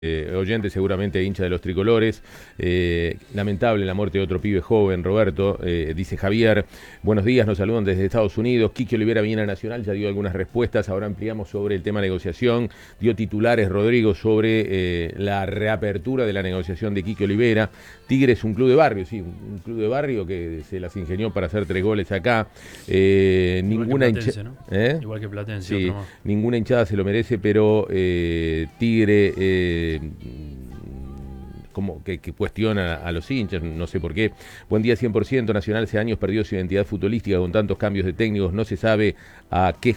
oyente, seguramente hincha de los tricolores. Lamentable la muerte de otro pibe joven, Roberto, dice Javier. Buenos días, nos saludan desde Estados Unidos. Quique Olivera viene a Nacional, ya dio algunas respuestas. Ahora ampliamos sobre el tema negociación. Dio titulares, Rodrigo, sobre la reapertura de la negociación de Quique Olivera. Tigre es un club de barrio, sí, un club de barrio que se las ingenió para hacer 3 goles acá. Ninguna hinchada, ¿no? Igual que Platense, Sí, otro más. ninguna hinchada se lo merece, pero Tigre como que cuestiona a los hinchas, no sé por qué. Buen día 100%, Nacional hace años perdió su identidad futbolística con tantos cambios de técnicos, no se sabe a qué